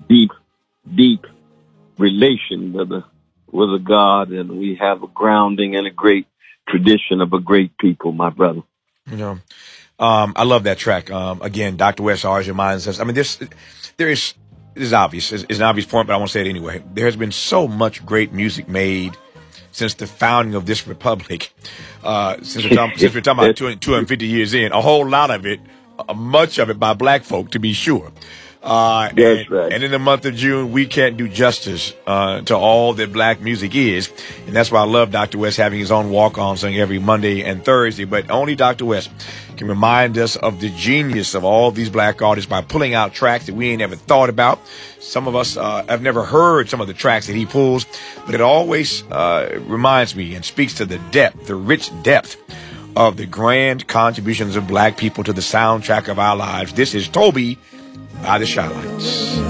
deep, deep relation with a God, and we have a grounding and a great tradition of a great people, my brother. You know, I love that track. Again, Dr. West always reminds us. I mean, this is obvious. It's an obvious point, but I won't say it anyway. There has been so much great music made since the founding of this republic. Since we're talking about 250 years in, a whole lot of it, much of it by black folk, to be sure. That's right. And in the month of June, we can't do justice to all that black music is. And that's why I love Dr. West having his own walk-on song every Monday and Thursday. But only Dr. West can remind us of the genius of all these black artists by pulling out tracks that we ain't ever thought about. Some of us have never heard some of the tracks that he pulls, but it always reminds me and speaks to the depth, the rich depth of the grand contributions of black people to the soundtrack of our lives. This is Toby by the Chi-Lites.